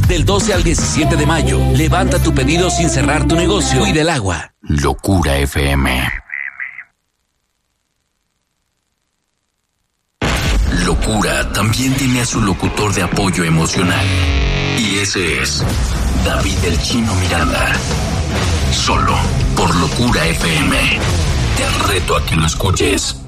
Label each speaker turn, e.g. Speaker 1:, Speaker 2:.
Speaker 1: Del 12 al 17 de mayo, levanta tu pedido sin cerrar tu negocio. Cuida el agua.
Speaker 2: Locura FM. Locura también tiene a su locutor de apoyo emocional. Y ese es David el Chino Miranda. Solo por Locura FM. Te reto a que lo escuches.